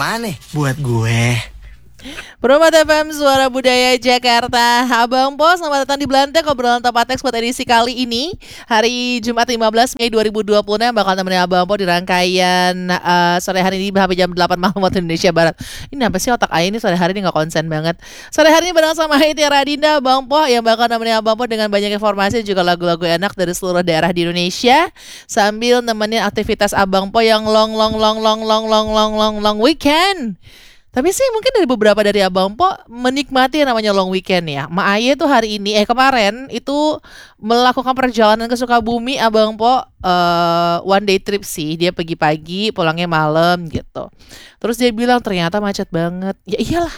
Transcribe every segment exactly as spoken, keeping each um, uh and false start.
mana? Buat gue. Promat F M, Suara Budaya Jakarta. Abang Po, selamat datang di Belantek, obrolan Top Atex buat edisi kali ini. Hari Jumat lima belas Mei dua ribu dua puluh yang bakal nemenin Abang Po di rangkaian uh, sore hari ini sampai jam delapan malam waktu Indonesia Barat. Ini apa sih otak Ayi ini sore hari ini gak konsen banget. Sore hari ini bareng sama Haiti Radinda, Abang Po, yang bakal nemenin Abang Po dengan banyak informasi dan juga lagu-lagu enak dari seluruh daerah di Indonesia, sambil nemenin aktivitas Abang Po yang long long long long long long long long long weekend. Tapi sih mungkin dari beberapa dari Abang Po menikmati yang namanya long weekend ya. Ma Aye tuh hari ini, eh kemarin itu melakukan perjalanan ke Sukabumi Abang Po, uh, one day trip sih. Dia pergi pagi, pulangnya malam gitu. Terus dia bilang ternyata macet banget. Ya iyalah.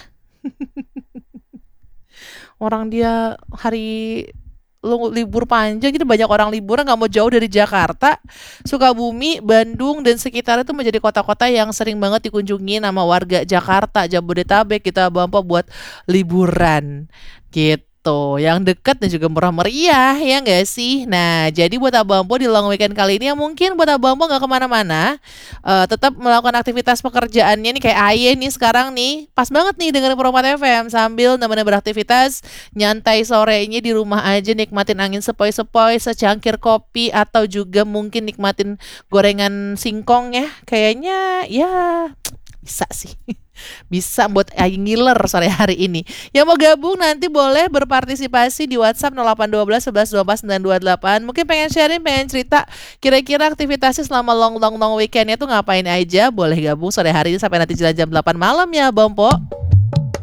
Orang dia hari libur panjang gitu, banyak orang liburan gak mau jauh dari Jakarta. Sukabumi, Bandung dan sekitarnya itu menjadi kota-kota yang sering banget dikunjungi sama warga Jakarta, Jabodetabek kita Abang Po buat liburan gitu, yang dekat dan juga murah meriah, ya gak sih? Nah, jadi buat Abang Po di long weekend kali ini yang mungkin buat Abang Po gak kemana-mana, uh, tetap melakukan aktivitas pekerjaannya nih kayak Aye nih sekarang nih, pas banget nih dengerin Promat F M sambil nemenin beraktivitas nyantai sorenya di rumah aja, nikmatin angin sepoi-sepoi, secangkir kopi, atau juga mungkin nikmatin gorengan singkong ya. Kayaknya ya bisa sih. Bisa buat Ayi ngiler sore hari ini. Yang mau gabung nanti boleh berpartisipasi di WhatsApp nol delapan satu dua sebelas dua empat sembilan dua delapan. Mungkin pengen sharing, pengen cerita kira-kira aktivitasnya selama long long long weekendnya tuh ngapain aja. Boleh gabung sore hari ini sampai nanti jam delapan malam ya Bang Po.